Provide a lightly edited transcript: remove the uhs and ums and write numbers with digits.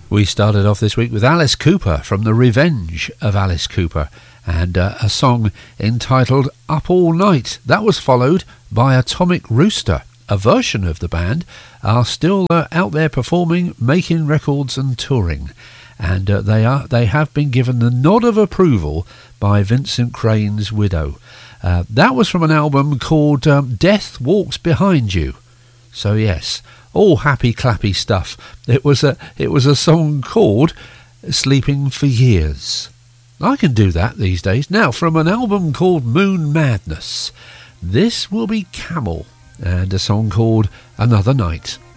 We started off this week with Alice Cooper from The Revenge of Alice Cooper and a song entitled Up All Night. That was followed by Atomic Rooster. A version of the band are still out there performing, making records and touring. And they have been given the nod of approval by Vincent Crane's widow. That was from an album called Death Walks Behind You. So yes, all happy clappy stuff. It was a song called Sleeping for Years. I can do that these days. Now, from an album called Moon Madness, this will be Camel and a song called Another Night.